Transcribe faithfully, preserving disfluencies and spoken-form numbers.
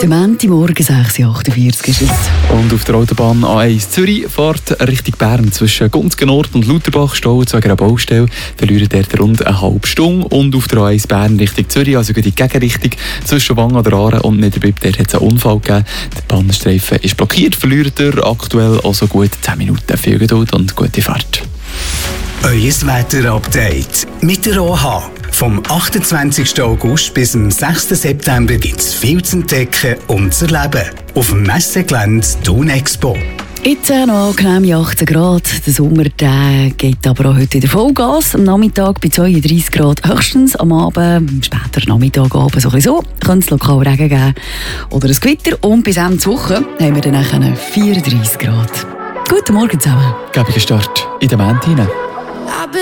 Der Montagmorgen sechs Uhr achtundvierzig ist es. Und auf der Autobahn A eins Zürich fährt Richtung Bern zwischen Gunzgen-Nord und Lauterbach Stau zu einer Baustelle. Verlieren dort rund eine halbe Stunde. Und auf der A eins Bern Richtung Zürich, also in die Gegenrichtung zwischen Wangen an der Aare und Niederbipp, dort hat es einen Unfall gegeben. Der Bahnstreifen ist blockiert, verliert er aktuell also gut zehn Minuten. Viel Geduld und gute Fahrt. Euer Wetter-Update mit der O H. Vom achtundzwanzigsten August bis zum sechsten September gibt es viel zu entdecken und zu erleben. Auf dem Messegelände Thun Expo. Jetzt äh, noch angenehme achtzehn Grad. Der Sommer der geht aber auch heute wieder Vollgas. Am Nachmittag bei zweiunddreissig Grad höchstens. Am Abend, später Nachmittag, Abend so ein bisschen so, könnte es lokal Regen geben oder ein Gewitter. Und bis Ende der Woche haben wir dann nachher vierunddreissig Grad. Guten Morgen zusammen. Gäbiger Start in den Montag hinein.